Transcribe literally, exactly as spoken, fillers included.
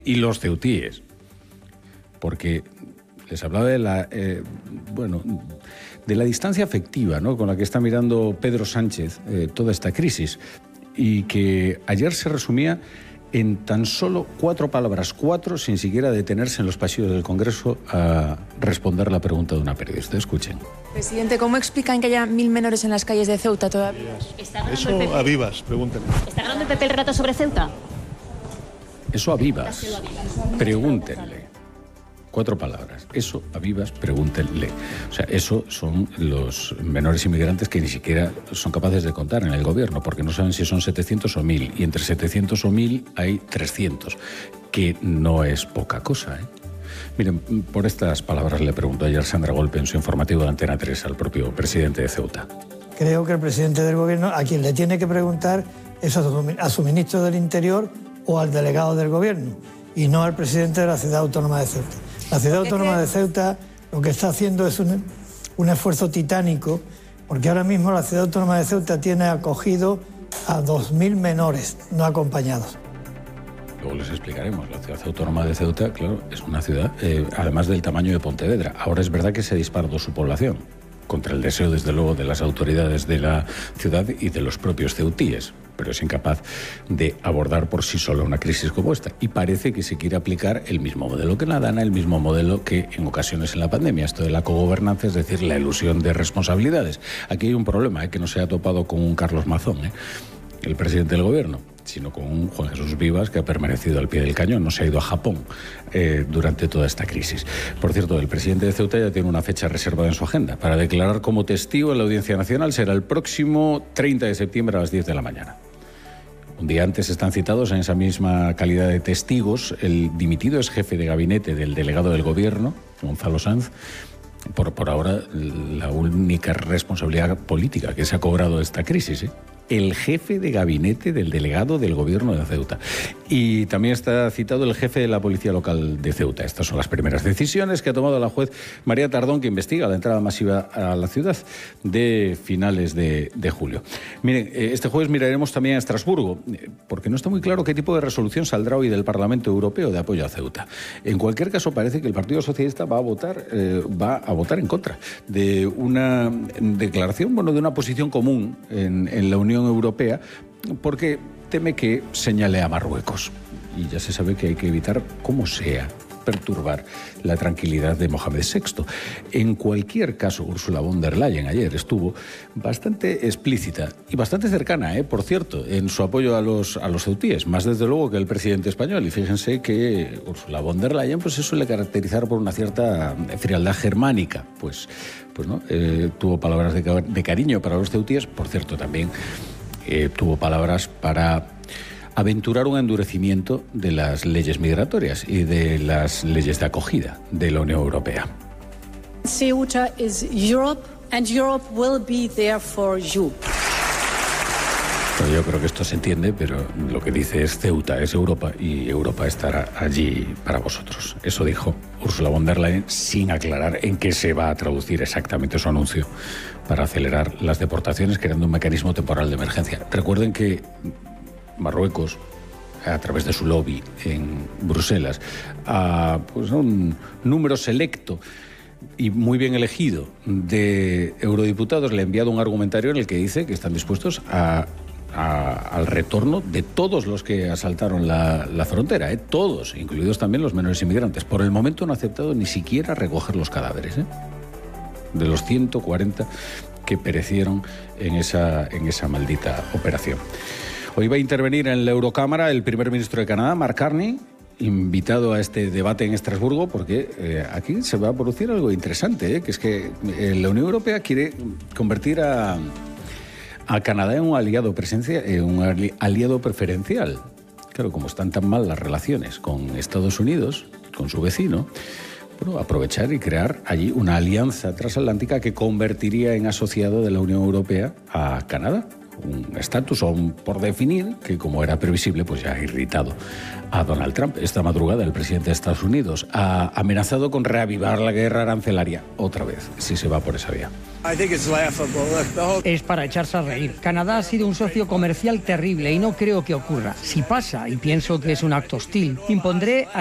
y los ceutíes, porque les hablaba de la, eh, bueno, de la distancia afectiva, ¿no?, con la que está mirando Pedro Sánchez eh, toda esta crisis, y que ayer se resumía en tan solo cuatro palabras, cuatro, sin siquiera detenerse en los pasillos del Congreso a responder la pregunta de una periodista. Escuchen. Presidente, ¿cómo explican que haya mil menores en las calles de Ceuta todavía? Eso a vivas, pregúntenle. ¿Está ganando el P P el relato sobre Ceuta? Eso a vivas, pregúntenle. Cuatro palabras. Eso a vivas, pregúntenle. O sea, eso son los menores inmigrantes que ni siquiera son capaces de contar en el gobierno, porque no saben si son setecientos o mil. Y entre setecientos o mil hay trescientos, que no es poca cosa, ¿eh? Miren, por estas palabras le preguntó ayer Sandra Golpe en su informativo de Antena tres al propio presidente de Ceuta. Creo que el presidente del gobierno a quien le tiene que preguntar es a su, a su ministro del Interior o al delegado del gobierno, y no al presidente de la Ciudad Autónoma de Ceuta. La Ciudad Autónoma de Ceuta lo que está haciendo es un, un esfuerzo titánico, porque ahora mismo la Ciudad Autónoma de Ceuta tiene acogido a dos mil menores no acompañados. Luego les explicaremos. La Ciudad Autónoma de Ceuta, claro, es una ciudad, eh, además del tamaño de Pontevedra. Ahora es verdad que se disparó su población, contra el deseo, desde luego, de las autoridades de la ciudad y de los propios ceutíes, pero es incapaz de abordar por sí sola una crisis como esta. Y parece que se quiere aplicar el mismo modelo que en la DANA, el mismo modelo que en ocasiones en la pandemia. Esto de la cogobernanza, es decir, la elusión de responsabilidades. Aquí hay un problema, ¿eh?, que no se ha topado con un Carlos Mazón, ¿eh?, el presidente del gobierno, sino con un Juan Jesús Vivas que ha permanecido al pie del cañón, no se ha ido a Japón eh, durante toda esta crisis. Por cierto, el presidente de Ceuta ya tiene una fecha reservada en su agenda para declarar como testigo en la Audiencia Nacional. Será el próximo treinta de septiembre a las diez de la mañana. Un día antes están citados en esa misma calidad de testigos el dimitido ex jefe de gabinete del delegado del gobierno, Gonzalo Sanz, por, por ahora la única responsabilidad política que se ha cobrado esta crisis, ¿eh? El jefe de gabinete del delegado del gobierno de Ceuta. Y también está citado el jefe de la policía local de Ceuta. Estas son las primeras decisiones que ha tomado la juez María Tardón, que investiga la entrada masiva a la ciudad de finales de, de julio. Miren, este jueves miraremos también a Estrasburgo, porque no está muy claro qué tipo de resolución saldrá hoy del Parlamento Europeo de apoyo a Ceuta. En cualquier caso, parece que el Partido Socialista va a votar, eh, va a votar en contra de una declaración, bueno, de una posición común en, en la Unión Europea, porque teme que señale a Marruecos. Y ya se sabe que hay que evitar, como sea, perturbar la tranquilidad de Mohamed sexto. En cualquier caso, Ursula von der Leyen ayer estuvo bastante explícita y bastante cercana, ¿eh?, por cierto, en su apoyo a los, a los ceutíes, más desde luego que el presidente español. Y fíjense que Ursula von der Leyen pues se suele caracterizar por una cierta frialdad germánica. Pues, pues no, eh, tuvo palabras de, de cariño para los ceutíes. Por cierto, también eh, tuvo palabras para aventurar un endurecimiento de las leyes migratorias y de las leyes de acogida de la Unión Europea. Ceuta is Europe and Europe will be there for you. Bueno, yo creo que esto se entiende, pero lo que dice es Ceuta es Europa y Europa estará allí para vosotros. Eso dijo Ursula von der Leyen, sin aclarar en qué se va a traducir exactamente su anuncio para acelerar las deportaciones, creando un mecanismo temporal de emergencia. Recuerden que Marruecos, a través de su lobby en Bruselas, a pues, un número selecto y muy bien elegido de eurodiputados, le ha enviado un argumentario en el que dice que están dispuestos a, a, al retorno de todos los que asaltaron la, la frontera, ¿eh? Todos, incluidos también los menores inmigrantes. Por el momento no ha aceptado ni siquiera recoger los cadáveres, ¿eh?, de los ciento cuarenta que perecieron en esa, en esa maldita operación. Hoy va a intervenir en la Eurocámara el primer ministro de Canadá, Mark Carney, invitado a este debate en Estrasburgo, porque eh, aquí se va a producir algo interesante, ¿eh? que es que eh, la Unión Europea quiere convertir a, a Canadá en un aliado, presencia, en un aliado preferencial. Claro, como están tan mal las relaciones con Estados Unidos, con su vecino, bueno, aprovechar y crear allí una alianza transatlántica que convertiría en asociado de la Unión Europea a Canadá. un estatus o un por definir que, como era previsible, pues ya ha irritado a Donald Trump. Esta madrugada el presidente de Estados Unidos ha amenazado con reavivar la guerra arancelaria otra vez, si se va por esa vía. Es para echarse a reír. Canadá ha sido un socio comercial terrible y no creo que ocurra. Si pasa, y pienso que es un acto hostil, impondré